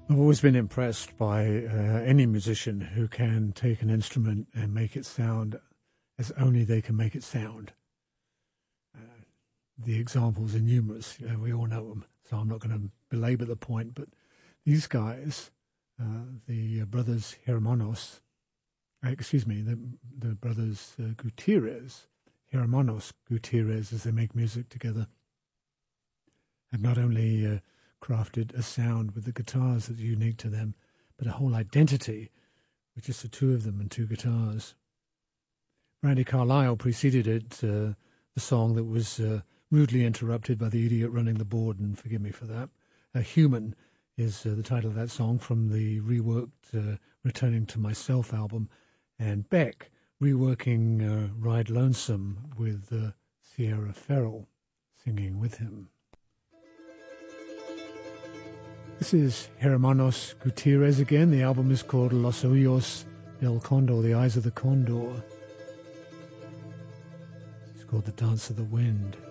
I've always been impressed by any musician who can take an instrument and make it sound as only they can make it sound. The examples are numerous. We all know them, so I'm not going to belabor the point. But these guys, the brothers Hermanos, the brothers Gutierrez, Hermanos Gutierrez, as they make music together, have not only crafted a sound with the guitars that's unique to them, but a whole identity with just the two of them and two guitars. Brandi Carlile preceded it, the song that was rudely interrupted by the idiot running the board, and forgive me for that. Human is the title of that song from the reworked Returning to Myself album, and Beck reworking Ride Lonesome with Sierra Ferrell singing with him. This is Hermanos Gutierrez again. The album is called Los Ojos del Condor, The Eyes of the Condor. It's called The Dance of the Wind.